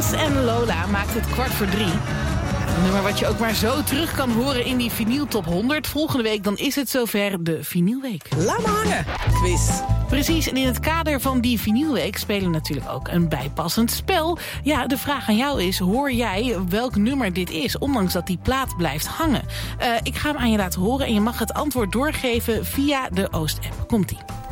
Prins en Lola maakt het 2:15. Een nummer wat je ook maar zo terug kan horen in die vinyl top 100. Volgende week dan is het zover, de Vinylweek. Laat me hangen, quiz. Precies, en in het kader van die Vinylweek spelen we natuurlijk ook een bijpassend spel. Ja, de vraag aan jou is, hoor jij welk nummer dit is, ondanks dat die plaat blijft hangen? Ik ga hem aan je laten horen en je mag het antwoord doorgeven via de Oost-app. Komt-ie.